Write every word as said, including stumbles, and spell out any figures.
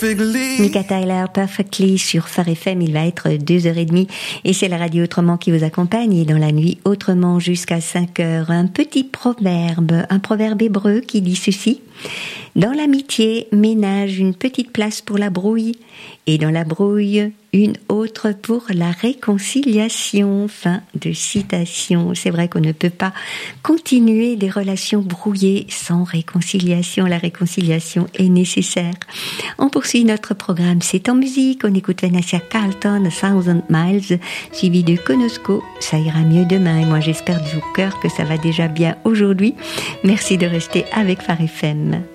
Mika Tyler, Perfectly sur Phare F M, il va être deux heures trente et c'est la radio Autrement qui vous accompagne et dans la nuit Autrement jusqu'à cinq heures. Un petit proverbe, un proverbe hébreu qui dit ceci: dans l'amitié, ménage une petite place pour la brouille et dans la brouille, une autre pour la réconciliation. Fin de citation. C'est vrai qu'on ne peut pas continuer des relations brouillées sans réconciliation. La réconciliation est nécessaire. On poursuit notre programme. C'est en musique. On écoute Vanessa Carlton, A Thousand Miles, suivi de Konosko. Ça ira mieux demain. Et moi, j'espère de tout cœur que ça va déjà bien aujourd'hui. Merci de rester avec Phare F M.